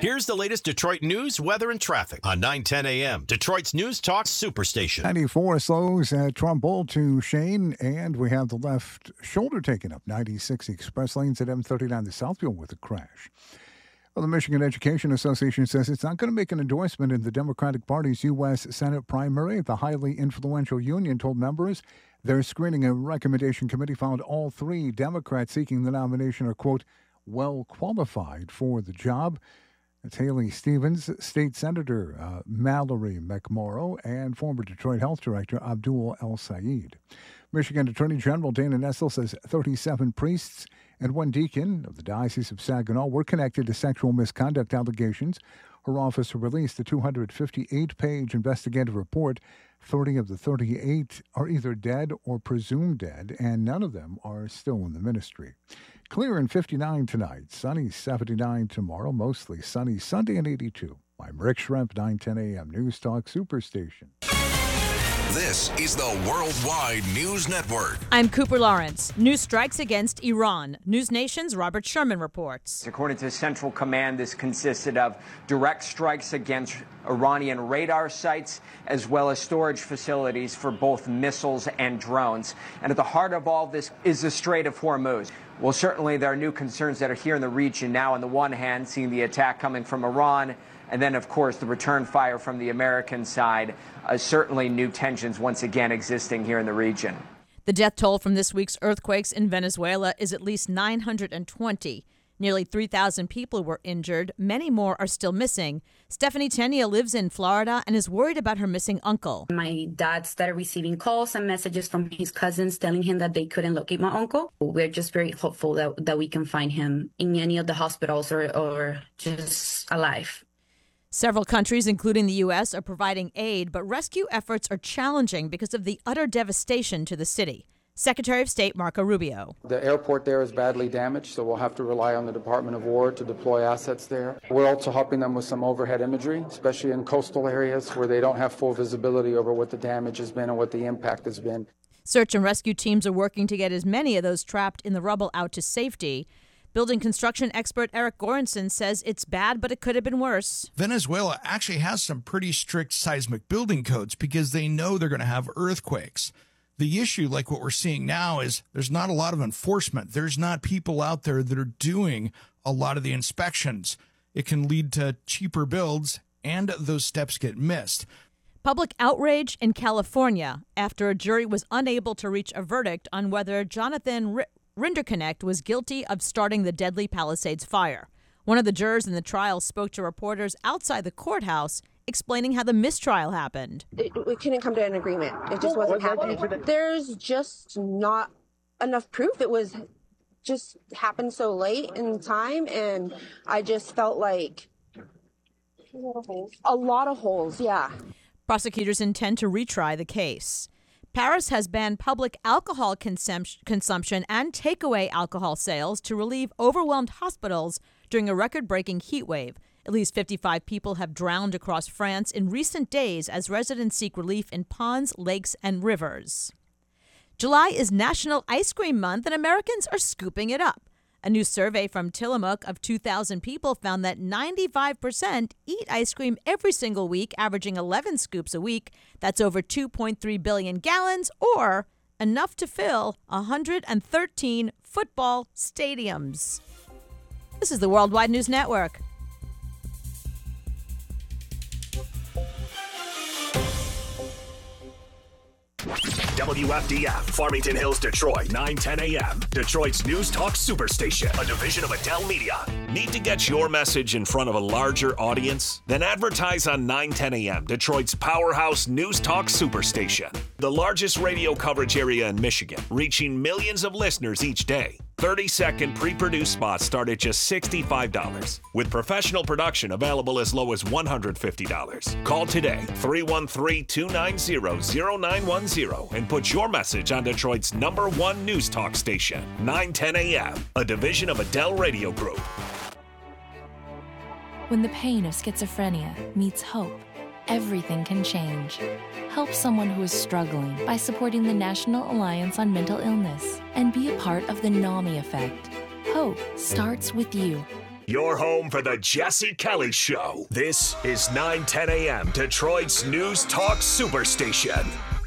Here's the latest Detroit news, weather, and traffic on 9:10 a.m. Detroit's News Talk Superstation. 94 slows at Trumbull to Shane, and we have the left shoulder taken up. 96 express lanes at M39 to Southfield with a crash. Well, the Michigan Education Association says it's not going to make an endorsement in the Democratic Party's U.S. Senate primary. The highly influential union told members their screening and recommendation committee found all three Democrats seeking the nomination are, quote, well qualified for the job. It's Haley Stevens, State Senator Mallory McMorrow, and former Detroit Health Director Abdul El Sayed. Michigan Attorney General Dana Nessel says 37 priests and one deacon of the Diocese of Saginaw were connected to sexual misconduct allegations. Her office released a 258-page investigative report. 30 of the 38 are either dead or presumed dead, and none of them are still in the ministry. Clear and 59 tonight, sunny 79 tomorrow, mostly sunny Sunday and 82. I'm Rick Schremp, 9:10 a.m. News Talk Superstation. This is the Worldwide News Network. I'm Cooper Lawrence. News strikes against Iran. News Nation's Robert Sherman reports. According to Central Command, this consisted of direct strikes against Iranian radar sites, as well as storage facilities for both missiles and drones. And at the heart of all this is the Strait of Hormuz. Well, certainly there are new concerns that are here in the region now. On the one hand, seeing the attack coming from Iran, and then, of course, the return fire from the American side. Certainly new tensions once again existing here in the region. The death toll from this week's earthquakes in Venezuela is at least 920. Nearly 3,000 people were injured. Many more are still missing. Stephanie Tenia lives in Florida and is worried about her missing uncle. My dad started receiving calls and messages from his cousins telling him that they couldn't locate my uncle. We're just very hopeful that we can find him in any of the hospitals or just alive. Several countries, including the U.S., are providing aid, but rescue efforts are challenging because of the utter devastation to the city. Secretary of State Marco Rubio. The airport there is badly damaged, so we'll have to rely on the Department of War to deploy assets there. We're also helping them with some overhead imagery, especially in coastal areas where they don't have full visibility over what the damage has been and what the impact has been. Search and rescue teams are working to get as many of those trapped in the rubble out to safety. Building construction expert Eric Goranson says it's bad, but it could have been worse. Venezuela actually has some pretty strict seismic building codes because they know they're going to have earthquakes. The issue, like what we're seeing now, is there's not a lot of enforcement. There's not people out there that are doing a lot of the inspections. It can lead to cheaper builds, and those steps get missed. Public outrage in California after a jury was unable to reach a verdict on whether Jonathan Rinderknecht was guilty of starting the deadly Palisades fire. One of the jurors in the trial spoke to reporters outside the courthouse, explaining how the mistrial happened. We couldn't come to an agreement. It just wasn't happening. There's just not enough proof. It was just happened so late in time, and I just felt like a lot of holes, yeah. Prosecutors intend to retry the case. Paris has banned public alcohol consumption and takeaway alcohol sales to relieve overwhelmed hospitals during a record-breaking heat wave. At least 55 people have drowned across France in recent days as residents seek relief in ponds, lakes, and rivers. July is National Ice Cream Month, and Americans are scooping it up. A new survey from Tillamook of 2,000 people found that 95% eat ice cream every single week, averaging 11 scoops a week. That's over 2.3 billion gallons, or enough to fill 113 football stadiums. This is the Worldwide News Network. WFDF, Farmington Hills, Detroit, 9:10 a.m. Detroit's News Talk Superstation, a division of Adele Media. Need to get your message in front of a larger audience? Then advertise on 9:10 a.m. Detroit's powerhouse News Talk Superstation, the largest radio coverage area in Michigan, reaching millions of listeners each day. 30-second pre-produced spots start at just $65, with professional production available as low as $150. Call today, 313-290-0910, and put your message on Detroit's #1 news talk station, 9:10 a.m., a division of Adele Radio Group. When the pain of schizophrenia meets hope, everything can change. Help someone who is struggling by supporting the National Alliance on Mental Illness and be a part of the NAMI effect. Hope starts with you. Your home for the Jesse Kelly Show. This is 910 a.m. Detroit's News Talk Superstation.